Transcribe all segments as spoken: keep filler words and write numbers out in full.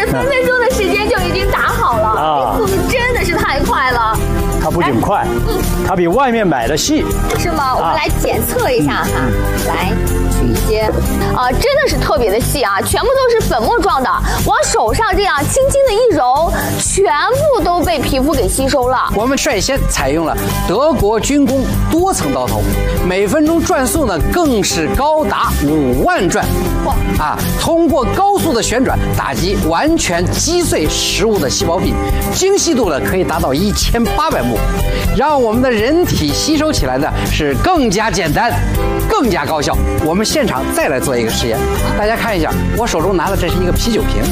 分分钟的时间就已经打好了，啊，速度真的是太快了。 它不仅快，嗯，它比外面买的细， 是吗？我们来检测一下哈，来取一些，啊，真的是特别的细啊，全部都是粉末状的，往手上这样轻轻的一揉，全部都被皮肤给吸收了。 我们率先采用了德国军工多层刀头，每分钟转速呢更是高达五万转，哇啊！通过高速的旋转打击，完全击碎食物的细胞壁，精细度呢可以达到一千八百。让我们的人体吸收起来呢是更加简单，更加高效。我们现场再来做一个实验，大家看一下，我手中拿的这是一个啤酒瓶。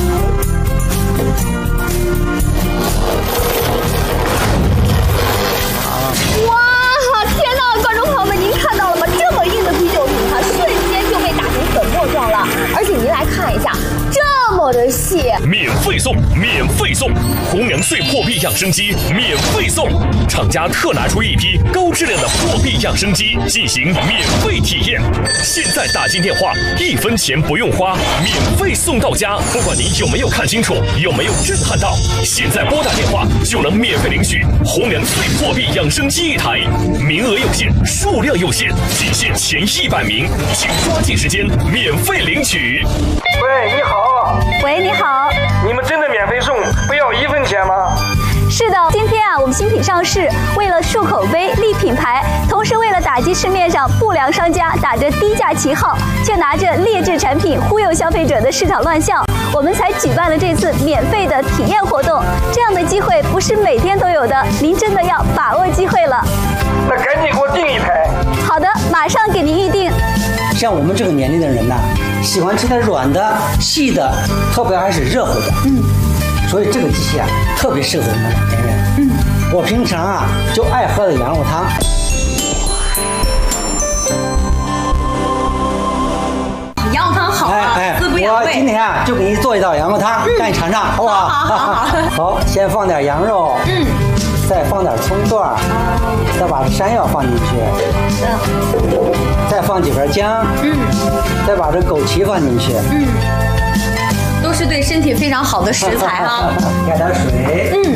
哇，天哪！观众朋友们，您看到了吗？这么硬的啤酒瓶，它瞬间就被打成粉末状了，而且您来看一下，这么的细。 免费送，免费送，红娘碎破壁养生机免费送。厂家特拿出一批高质量的破壁养生机进行免费体验，现在打进电话，一分钱不用花，免费送到家。不管您有没有看清楚，有没有震撼到，现在拨打电话就能免费领取红娘碎破壁养生机一台，名额有限，数量有限，仅限前一百名，请抓紧时间免费领取。 喂，你好。 喂，你好。 你们真的免费送，不要一分钱吗？ 是的，今天啊，我们新品上市，为了树口碑、立品牌，同时为了打击市面上不良商家打着低价旗号，却拿着劣质产品忽悠消费者的市场乱象，我们才举办了这次免费的体验活动。这样的机会不是每天都有的，您真的要把握机会了。 那赶紧给我订一台。 好的，马上给您预定。 像我们这个年龄的人呢，喜欢吃点软的、细的，特别还是热乎的。嗯。所以这个机器啊，特别适合我们老年人。嗯，我平常啊就爱喝的羊肉汤。 羊肉汤好啊， 哎哎， 滋补养胃。 我今天啊就给你做一道羊肉汤，嗯、让你尝尝，好不好？ 好好好。 好，先放点羊肉，嗯，再放点葱段，再把这山药放进去，嗯，再放几片姜，嗯，再把这枸杞放进去，嗯。 都是对身体非常好的食材啊！ 加点水，嗯，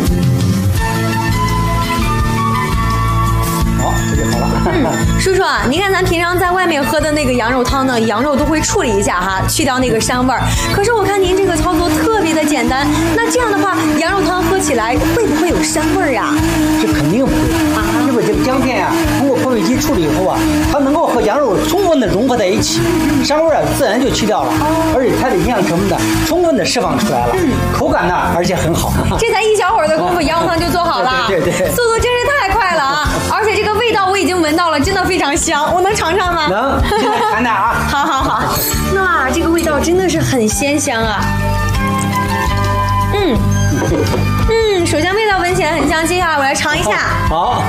好，这就好了。 嗯，叔叔啊，您看咱平常在外面喝的那个羊肉汤呢，羊肉都会处理一下哈，去掉那个膻味儿。可是我看您这个操作特别的简单，那这样的话，羊肉汤喝起来会不会有膻味儿啊？ 这肯定不会啊，因为这个姜片啊，通过破壁机处理以后啊，它能够和羊肉充分的融合在一起，膻味儿啊自然就去掉了，而且它的营养成分呢充分的释放出来了，口感呢而且很好。 这才一小会儿的功夫，羊肉汤就做好了， 对对对， 速度真是太快了啊！而且这个味道我已经闻到了，真的非常香，我能尝尝吗？ 能，现在尝点啊！ 好好好，那这个味道真的是很鲜香啊！嗯嗯，首先味道闻起来很香，接下来我来尝一下。 好。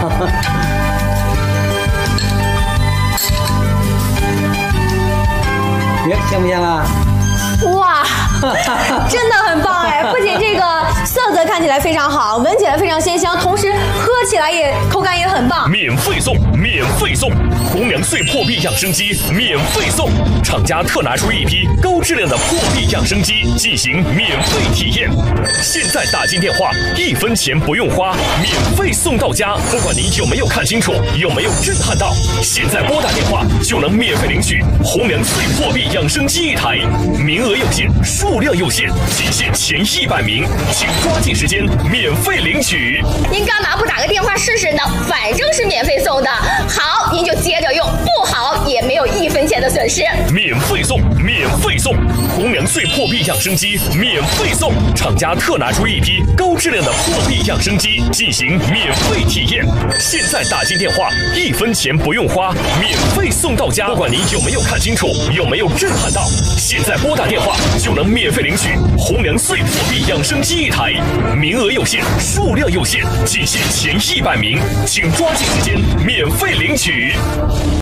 你香不香啊？ 哇，真的很棒哎！不仅这个色泽看起来非常好，闻起来非常鲜香，同时喝起来也口感也很棒。 免费送，免费送，红娘碎破壁养生机免费送。厂家特拿出一批高质量的破壁养生机进行免费体验，现在打进电话，一分钱不用花，免费送到家。不管您有没有看清楚，有没有震撼到，现在拨打电话就能免费领取红娘碎破壁养生机一台，名额有限，数量有限，仅限前一百名，请抓紧时间免费领取。 您干嘛不打个电话试试呢？反正是免费送的，好，您就接着用，不好也没有一分钱的损失。 免费送，免费送，红娘碎破壁养生机免费送。厂家特拿出一批高质量的破壁养生机进行免费体验，现在打进电话，一分钱不用花，免费送到家。不管您有没有看清楚，有没有震撼到，现在拨打电话就能免费领取红娘碎破壁养生机一台，名额有限，数量有限，仅限前一百名，请抓紧时间免费领取。